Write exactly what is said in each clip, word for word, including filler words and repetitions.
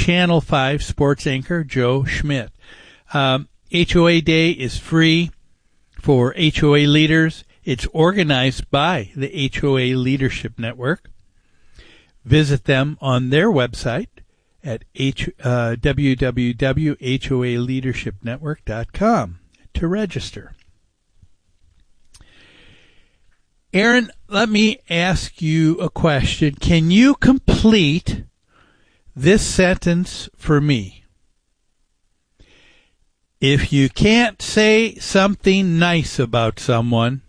Channel five sports anchor Joe Schmidt. Um, H O A Day is free for H O A leaders. It's organized by the H O A Leadership Network. Visit them on their website at h, uh, w w w dot h o a leadership network dot com to register. Aaron, let me ask you a question. Can you complete this sentence for me? If you can't say something nice about someone,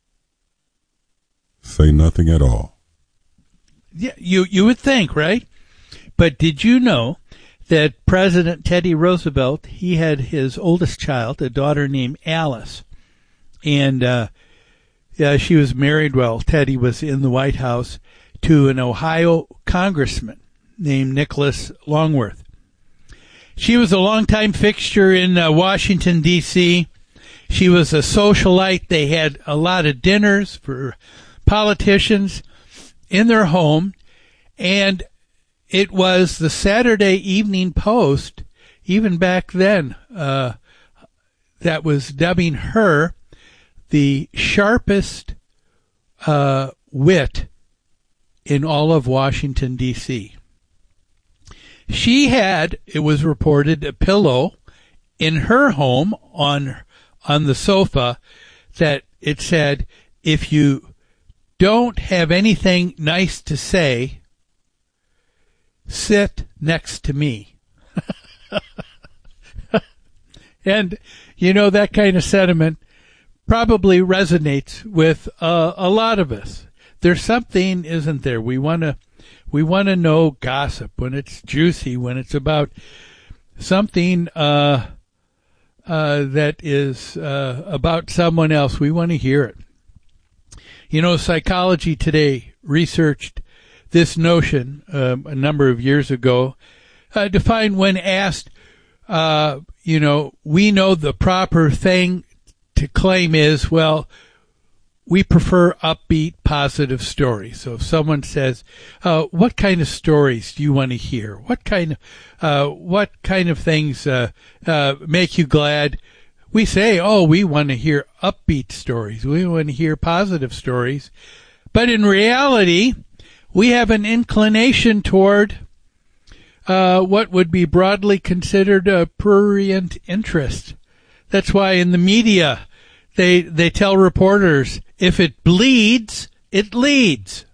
say nothing at all. Yeah, you you would think, right? But did you know that President Teddy Roosevelt, he had his oldest child, a daughter named Alice, and uh, yeah, she was married while Teddy was in the White House to an Ohio congressman named Nicholas Longworth. She was a longtime fixture in uh, Washington, D C She was a socialite. They had a lot of dinners for politicians in their home, and it was the Saturday Evening Post, even back then, uh, that was dubbing her the sharpest uh, wit in all of Washington, D C She had, it was reported, a pillow in her home on on the sofa that it said, if you don't have anything nice to say, sit next to me. And, you know, that kind of sentiment probably resonates with uh, a lot of us. There's something, isn't there? We want to we want to know gossip when it's juicy, when it's about something uh, uh, that is uh, about someone else. We want to hear it. You know, Psychology Today researched this notion um, a number of years ago, uh, defined when asked, uh, you know, we know the proper thing to claim is, well, we prefer upbeat, positive stories. So if someone says, uh, what kind of stories do you want to hear? What kind of, uh, what kind of things uh, uh, make you glad? We say, oh, we want to hear upbeat stories. We want to hear positive stories. But in reality, we have an inclination toward uh, what would be broadly considered a prurient interest. That's why in the media, they they tell reporters, if it bleeds, it leads.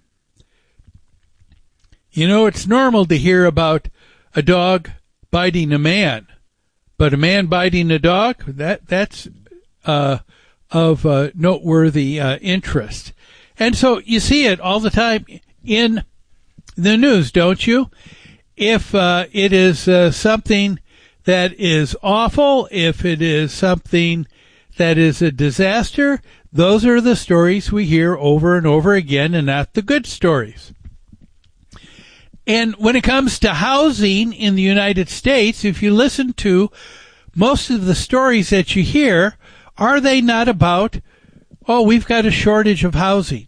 You know, it's normal to hear about a dog biting a man, but a man biting a dog, that that's uh, of uh, noteworthy uh, interest. And so you see it all the time in the news, don't you? If uh, it is uh, something that is awful, if it is something that is a disaster, those are the stories we hear over and over again, and not the good stories. And when it comes to housing in the United States, if you listen to most of the stories that you hear, are they not about, oh, we've got a shortage of housing?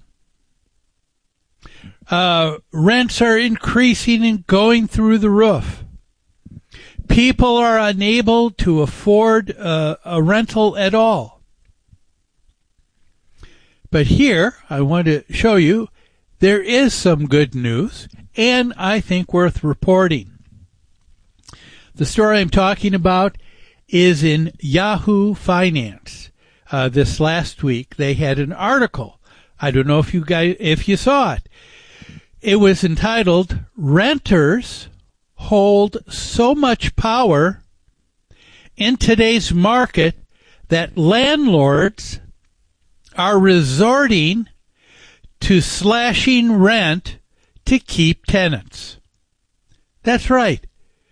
Uh, rents are increasing and going through the roof. People are unable to afford uh, a rental at all. But here, I want to show you, there is some good news, and I think worth reporting. The story I'm talking about is in Yahoo Finance. Uh, this last week, they had an article. I don't know if you guys, if you saw it. It was entitled, Renters Hold So Much Power in Today's Market That Landlords Are Resorting to Slashing Rent to Keep Tenants. That's right.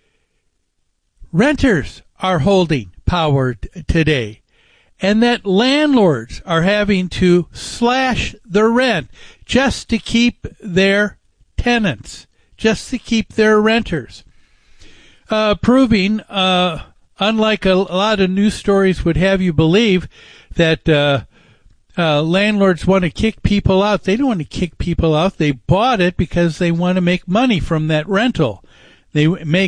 Renters are holding power t- today, and that landlords are having to slash the rent just to keep their tenants, just to keep their renters. Uh, proving, uh, unlike a, a lot of news stories would have you believe, that uh, uh, landlords want to kick people out. They don't want to kick people out. They bought it because they want to make money from that rental. They make